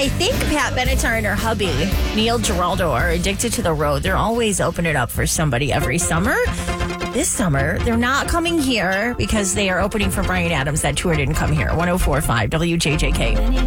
I think Pat Benatar and her hubby, Neil Giraldo, are addicted to the road. They're always opening it up for somebody every summer. This summer, they're not coming here because they are opening for Bryan Adams. That tour didn't come here. 104.5 WJJK.